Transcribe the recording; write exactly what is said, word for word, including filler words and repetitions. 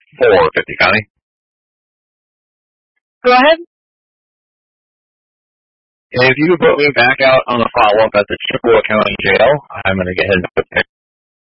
four, fifty County. Go ahead. If you could put me back out on the follow-up at the Chippewa County Jail, I'm going to get ahead and put